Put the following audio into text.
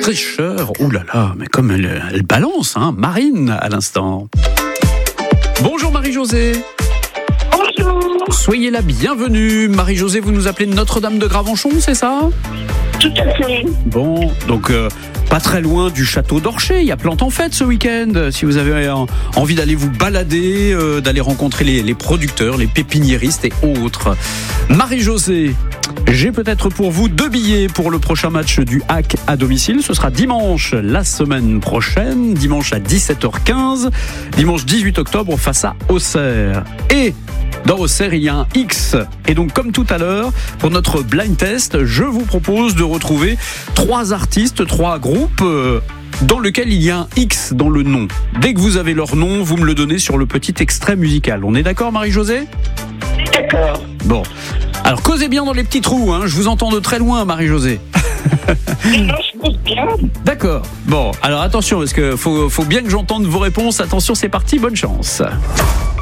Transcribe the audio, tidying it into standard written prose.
Tricheur, oulala, mais comme elle balance, hein, Marine à l'instant. Bonjour Marie-Josée. Bonjour. Soyez la bienvenue. Marie-Josée, vous nous appelez Notre-Dame de Gravenchon, c'est ça ? Tout à fait. Bon, donc pas très loin du château d'Orcher. Il y a Plante en Fête ce week-end. Si vous avez envie d'aller vous balader, d'aller rencontrer les producteurs, les pépiniéristes et autres. Marie-Josée, j'ai peut-être pour vous 2 billets pour le prochain match du HAC à domicile. Ce sera dimanche la semaine prochaine, dimanche à 17h15, dimanche 18 octobre face à Auxerre. Et dans Auxerre, il y a un X. Et donc, comme tout à l'heure, pour notre blind test, je vous propose de retrouver 3 artistes, 3 groupes dans lesquels il y a un X dans le nom. Dès que vous avez leur nom, vous me le donnez sur le petit extrait musical. On est d'accord, Marie-Josée ? D'accord. Bon. Alors, causez bien dans les petits trous, hein. Je vous entends de très loin, Marie-Josée. Non, je pose bien. D'accord. Bon, alors attention, parce que faut bien que j'entende vos réponses. Attention, c'est parti, bonne chance.